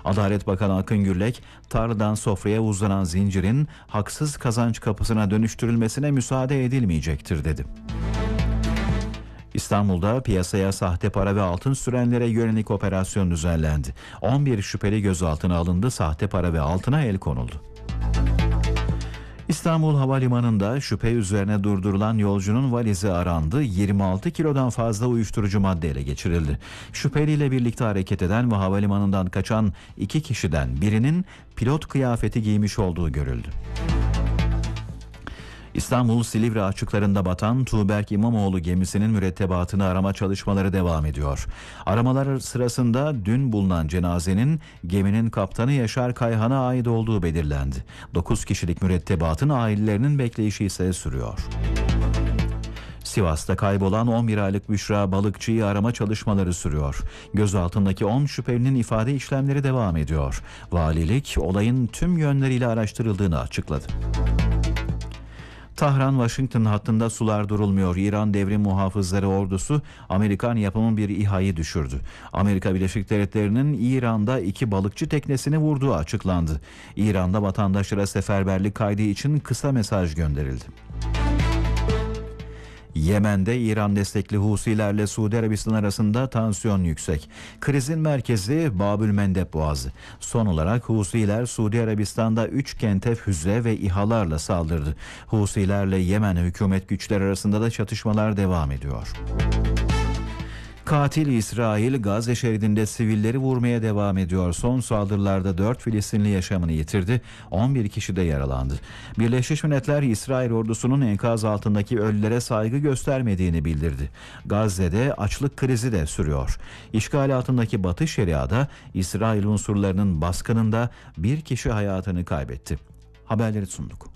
Adalet Bakanı Akın Gürlek, tarladan sofraya uzanan zincirin haksız kazanç kapısına dönüştürülmesine müsaade edilmeyecektir dedi. İstanbul'da piyasaya sahte para ve altın sürenlere yönelik operasyon düzenlendi. 11 şüpheli gözaltına alındı, sahte para ve altına el konuldu. İstanbul Havalimanı'nda şüphe üzerine durdurulan yolcunun valizi arandı. 26 kilodan fazla uyuşturucu madde ele geçirildi. Şüpheliyle birlikte hareket eden ve havalimanından kaçan 2 kişiden birinin pilot kıyafeti giymiş olduğu görüldü. İstanbul Silivri açıklarında batan Tuğberk İmamoğlu gemisinin mürettebatını arama çalışmaları devam ediyor. Aramalar sırasında dün bulunan cenazenin geminin kaptanı Yaşar Kayhan'a ait olduğu belirlendi. 9 kişilik mürettebatın ailelerinin bekleyişi ise sürüyor. Sivas'ta kaybolan 11 aylık Büşra Balıkçı'yı arama çalışmaları sürüyor. Gözaltındaki 10 şüphelinin ifade işlemleri devam ediyor. Valilik olayın tüm yönleriyle araştırıldığını açıkladı. Tahran-Washington hattında sular durulmuyor. İran Devrim Muhafızları Ordusu Amerikan yapımı bir İHA'yı düşürdü. Amerika Birleşik Devletleri'nin İran'da 2 balıkçı teknesini vurduğu açıklandı. İran'da vatandaşlara seferberlik kaydı için kısa mesaj gönderildi. Yemen'de İran destekli Husilerle Suudi Arabistan arasında tansiyon yüksek. Krizin merkezi Babülmendeb Boğazı. Son olarak Husiler Suudi Arabistan'da 3 kente füze ve İHA'larla saldırdı. Husilerle Yemen hükümet güçleri arasında da çatışmalar devam ediyor. Katil İsrail Gazze şeridinde sivilleri vurmaya devam ediyor. Son saldırılarda 4 Filistinli yaşamını yitirdi, 11 kişi de yaralandı. Birleşmiş Milletler İsrail ordusunun enkaz altındaki ölülere saygı göstermediğini bildirdi. Gazze'de açlık krizi de sürüyor. İşgal altındaki Batı Şeria'da İsrail unsurlarının baskınında bir kişi hayatını kaybetti. Haberleri sunduk.